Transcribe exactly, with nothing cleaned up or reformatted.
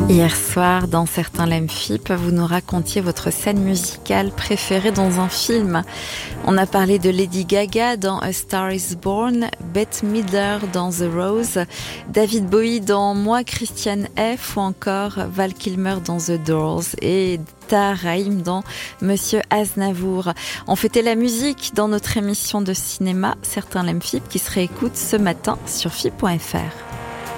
Hier soir, dans Certains l'aiment F I P, vous nous racontiez votre scène musicale préférée dans un film. On a parlé de Lady Gaga dans A Star is Born, Bette Midler dans The Rose, David Bowie dans Moi, Christiane F. ou encore Val Kilmer dans The Doors et Tahar Rahim dans Monsieur Aznavour. On fêtait la musique dans notre émission de cinéma Certains l'aiment F I P qui se réécoute ce matin sur F I P point F R.